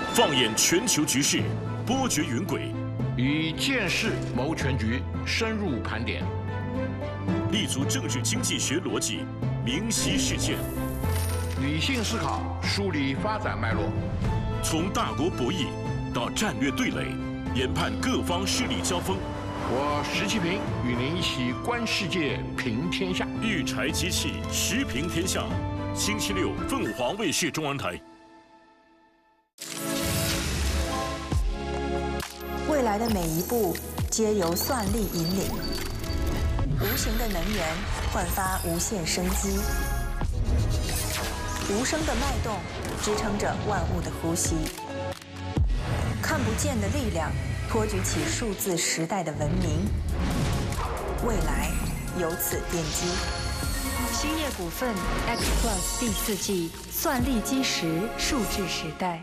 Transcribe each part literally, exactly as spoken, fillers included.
放眼全球局势，波谲云诡； 以见识谋全局，深入盘点； 立足政治经济学逻辑，明晰事件； 理性思考，梳理发展脉络； 从大国博弈到战略对垒，研判各方势力交锋。 我石其平与您一起观世界，评天下。 育才机器，时评天下。星期六，凤凰卫视中文台。 未来的每一步皆由算力引领，无形的能源焕发无限生机，无声的脉动支撑着万物的呼吸，看不见的力量托举起数字时代的文明，未来由此奠基。 兴业股份 X Plus 第四季算力基石数字时代。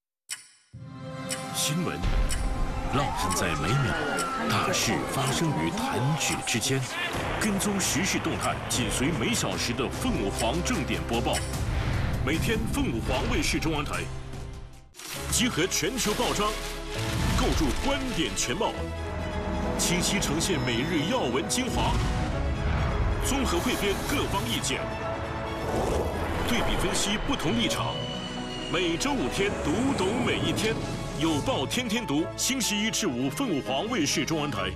新闻浪漫在每秒，大事发生于弹指之间。跟踪时事动态，紧随每小时的凤凰正点播报。每天凤凰卫视中文台集合全球报章，构筑观点全貌，清晰呈现每日要闻精华，综合汇编各方意见，对比分析不同立场。每周五天，读懂每一天。有报天天读，星期一至五凤凰卫视中文台。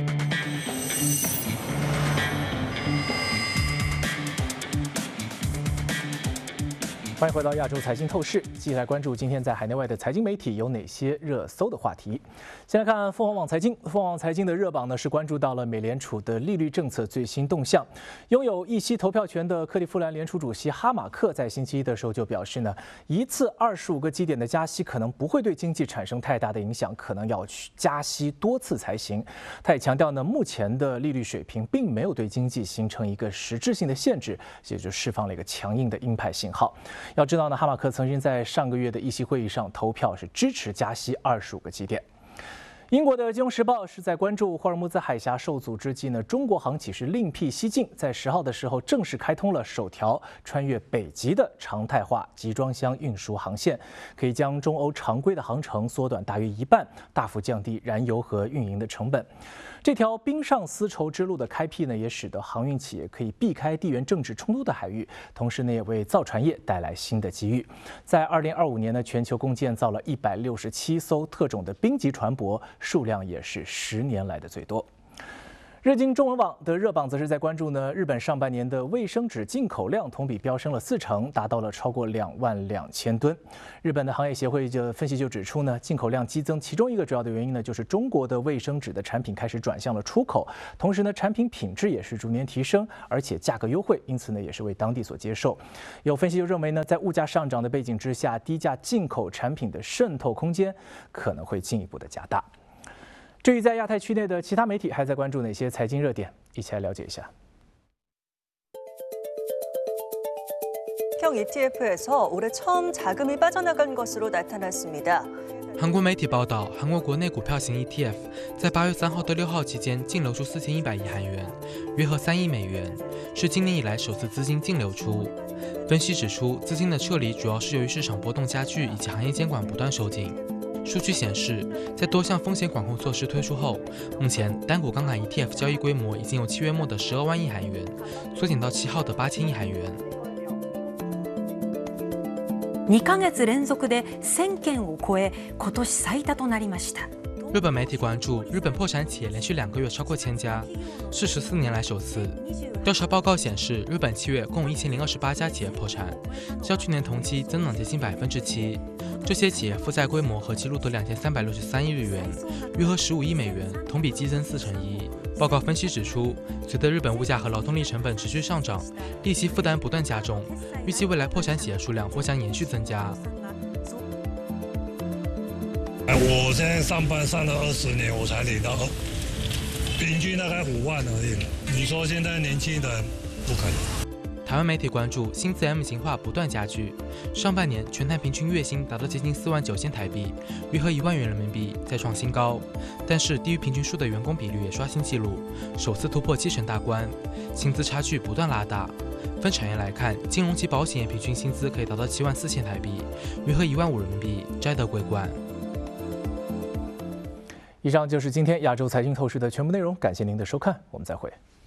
欢迎回到亚洲财经透视，继续来关注今天在海内外的财经媒体有哪些热搜的话题。先来看凤凰网财经，凤凰网财经的热榜呢是关注到了美联储的利率政策最新动向。拥有议息投票权的克利夫兰联储主席哈马克在星期一的时候就表示呢，一次二十五个基点的加息可能不会对经济产生太大的影响，可能要去加息多次才行。他也强调呢，目前的利率水平并没有对经济形成一个实质性的限制，也就释放了一个强硬的鹰派信号。要知道呢，哈马克曾经在上个月的议息会议上投票是支持加息二十五个基点。英国的《金融时报》是在关注霍尔木兹海峡受阻之际呢，中国航企是另辟蹊径，在十号的时候正式开通了首条穿越北极的常态化集装箱运输航线，可以将中欧常规的航程缩短大约一半，大幅降低燃油和运营的成本。这条冰上丝绸之路的开辟呢，也使得航运企业可以避开地缘政治冲突的海域，同时呢，也为造船业带来新的机遇。在二零二五年呢，全球共建造了一百六十七艘特种的冰级船舶，数量也是十年来的最多。日经中文网的热榜则是在关注呢，日本上半年的卫生纸进口量同比飙升了四成，达到了超过两万两千吨。日本的行业协会就分析就指出呢，进口量激增，其中一个主要的原因呢，就是中国的卫生纸的产品开始转向了出口，同时呢，产品品质也是逐年提升，而且价格优惠，因此呢，也是为当地所接受。有分析就认为呢，在物价上涨的背景之下，低价进口产品的渗透空间可能会进一步的加大。至于在亚太区内的其他媒体还在关注哪些财经热点，一起来了解一下。 형 이티에프에서 올해 처음 자금이 빠져나간 것으로 나타났습니다. 韩国媒体报道，韩国国内股票型 E T F 在八月三号到六号期间净流出四千一百亿韩元，约合三亿美元，是今年以来首次资金净流出。分析指出，资金的撤离主要是由于市场波动加剧以及行业监管不断收紧。 数据显示，在多项风险管控措施推出后，目前单股杠杆 E T F 交易规模已经由七月末的十二万亿韩元缩减到七号的八千亿韩元。 にかげつ連続で千件を超え、今年最多となりました。 日本媒体关注日本破产企业连续两个月超过千家，是十四年来首次。调查报告显示，日本七月共有一千零二十八家企业破产，较去年同期增长接近百分之七。这些企业负债规模合计录得两千三百六十三亿日元，约合十五亿美元，同比激增四成一。报告分析指出，随着日本物价和劳动力成本持续上涨，利息负担不断加重，预计未来破产企业数量或将延续增加。 我现在上班上了二十年，我才领到平均大概五万而已。你说现在年轻人不可能？ 台湾媒体关注薪资 M 型化不断加剧，上半年全台平均月薪达到接近四万九千台币，约合一万元人民币，再创新高。但是低于平均数的员工比率也刷新纪录，首次突破七成大关，薪资差距不断拉大。 分产业来看，金融及保险平均薪资可以达到七万四千台币，约合一万五人民币，摘得桂冠。 以上就是今天亚洲财经透视的全部内容，感谢您的收看，我们再会。